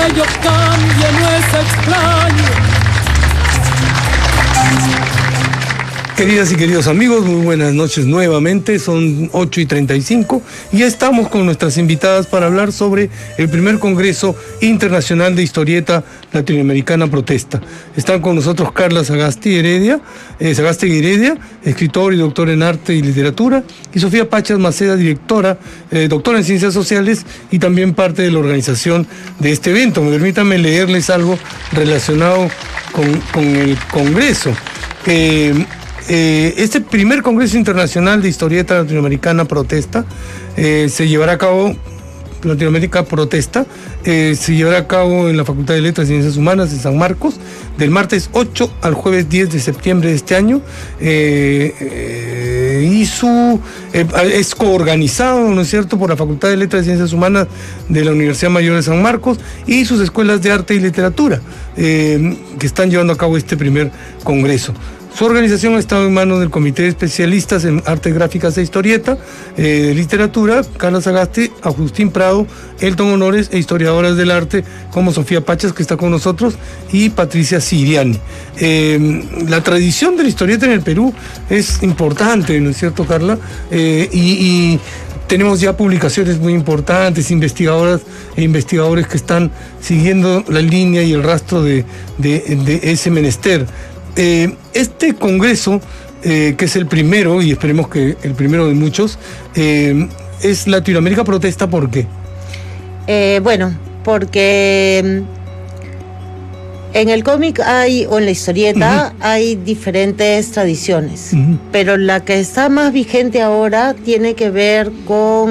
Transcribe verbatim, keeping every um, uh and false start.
que yo cambie no es extraño. Queridas y queridos amigos, muy buenas noches nuevamente, son ocho y treinta y cinco y ya estamos con nuestras invitadas para hablar sobre el primer Congreso Internacional de Historieta Latinoamericana Protesta. Están con nosotros Carla Sagasti Heredia, eh, Sagasti Heredia, escritor y doctor en arte y literatura, y Sofía Pachas Maceda, directora, eh, doctora en ciencias sociales y también parte de la organización de este evento. Permítanme leerles algo relacionado con, con el Congreso. Eh, Eh, este primer Congreso Internacional de Historieta Latinoamericana Protesta eh, se llevará a cabo, Latinoamérica Protesta, eh, se llevará a cabo en la Facultad de Letras y Ciencias Humanas de San Marcos, del martes ocho al jueves diez de septiembre de este año, eh, eh, y su eh, es coorganizado, ¿no es cierto?, por la Facultad de Letras y Ciencias Humanas de la Universidad Mayor de San Marcos y sus escuelas de arte y literatura, eh, que están llevando a cabo este primer Congreso. Su organización ha estado en manos del Comité de Especialistas en Artes Gráficas e Historieta, eh, de Literatura, Carla Sagasti, Agustín Prado, Elton Honores e historiadoras del arte como Sofía Pachas, que está con nosotros, y Patricia Siriani. Eh, la tradición de la historieta en el Perú es importante, ¿no es cierto, Carla? Eh, y, y tenemos ya publicaciones muy importantes, investigadoras e investigadores que están siguiendo la línea y el rastro de, de, de ese menester. Eh, este congreso, eh, que es el primero, y esperemos que el primero de muchos, eh, es Latinoamérica Protesta, ¿por qué? Eh, bueno, porque en el cómic hay, o en la historieta, uh-huh. hay diferentes tradiciones, uh-huh. pero la que está más vigente ahora tiene que ver con